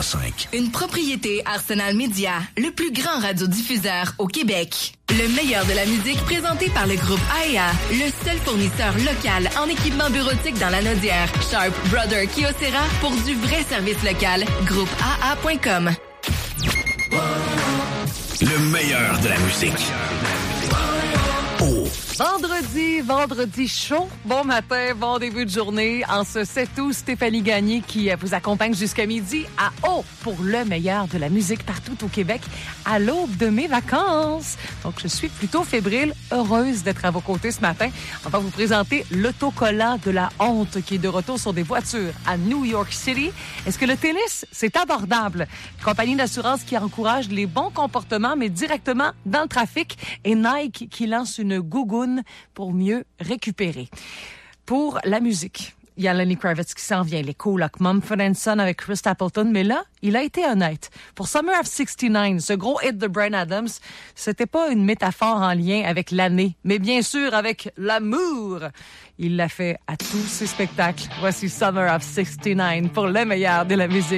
100.5. Une propriété Arsenal Media, le plus grand radiodiffuseur au Québec. Le meilleur de la musique présenté par le groupe AEA, le seul fournisseur local en équipement bureautique dans la Naudière. Sharp Brother Kyocera pour du vrai service local. GroupeAA.com. Le meilleur de la musique. Vendredi chaud. Bon matin, bon début de journée. En ce 7 août, Stéphanie Gagné qui vous accompagne jusqu'à midi à O pour le meilleur de la musique partout au Québec à l'aube de mes vacances. Donc, je suis plutôt fébrile, heureuse d'être à vos côtés ce matin. On va vous présenter l'autocollant de la honte qui est de retour sur des voitures à New York City. Est-ce que le tennis, c'est abordable? Compagnie d'assurance qui encourage les bons comportements, mais directement dans le trafic. Et Nike qui lance une gougoune pour mieux récupérer. Pour la musique, il y a Lenny Kravitz qui s'en vient, les colocs Mumford & Son avec Chris Stapleton, mais là, il a été honnête. Pour Summer of 69, ce gros hit de Bryan Adams, c'était pas une métaphore en lien avec l'année, mais bien sûr avec l'amour. Il l'a fait à tous ses spectacles. Voici Summer of 69 pour le meilleur de la musique.